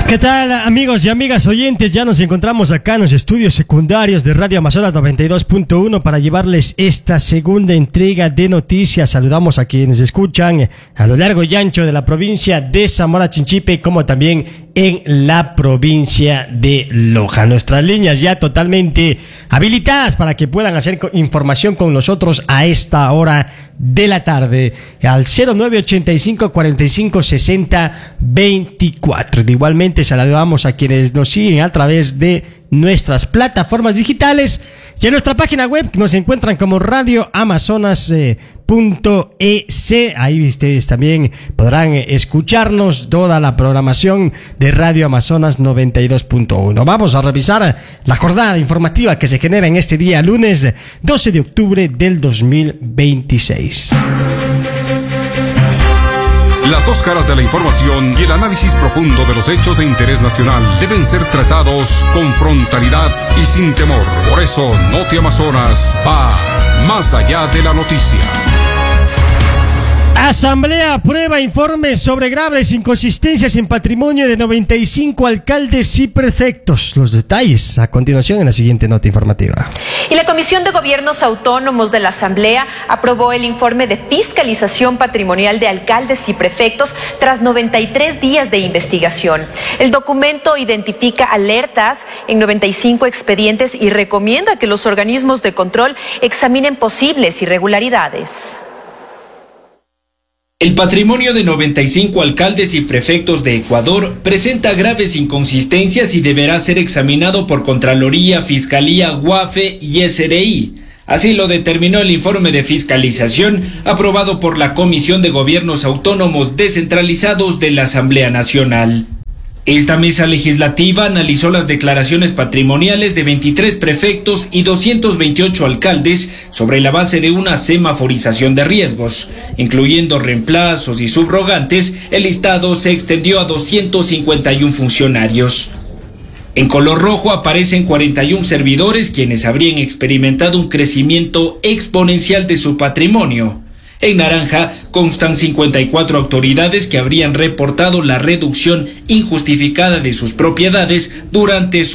¿Qué tal, amigos y amigas oyentes? Ya nos encontramos acá en los estudios secundarios de Radio Amazonas 92.1 para llevarles esta segunda entrega de noticias. Saludamos a quienes escuchan a lo largo y ancho de la provincia de Zamora Chinchipe, como también en la provincia de Loja. Nuestras líneas ya totalmente habilitadas para que puedan hacer información con nosotros a esta hora de la tarde al 0985 45 60 24. De igualmente saludamos a quienes nos siguen a través de nuestras plataformas digitales y en nuestra página web nos encuentran como Radio Amazonas.es. Ahí ustedes también podrán escucharnos toda la programación de Radio Amazonas 92.1. Vamos a revisar la jornada informativa que se genera en este día lunes 12 de octubre del 2026. Las dos caras de la información y el análisis profundo de los hechos de interés nacional deben ser tratados con frontalidad y sin temor. Por eso, Noti Amazonas va más allá de la noticia. Asamblea aprueba informes sobre graves inconsistencias en patrimonio de 95 alcaldes y prefectos. Los detalles a continuación en la siguiente nota informativa. Y la Comisión de Gobiernos Autónomos de la Asamblea aprobó el informe de fiscalización patrimonial de alcaldes y prefectos tras 93 días de investigación. El documento identifica alertas en 95 expedientes y recomienda que los organismos de control examinen posibles irregularidades. El patrimonio de 95 alcaldes y prefectos de Ecuador presenta graves inconsistencias y deberá ser examinado por Contraloría, Fiscalía, UAFE y SRI. Así lo determinó el informe de fiscalización aprobado por la Comisión de Gobiernos Autónomos Descentralizados de la Asamblea Nacional. Esta mesa legislativa analizó las declaraciones patrimoniales de 23 prefectos y 228 alcaldes sobre la base de una semaforización de riesgos. Incluyendo reemplazos y subrogantes, el listado se extendió a 251 funcionarios. En color rojo aparecen 41 servidores quienes habrían experimentado un crecimiento exponencial de su patrimonio. En naranja constan 54 autoridades que habrían reportado la reducción injustificada de sus propiedades durante su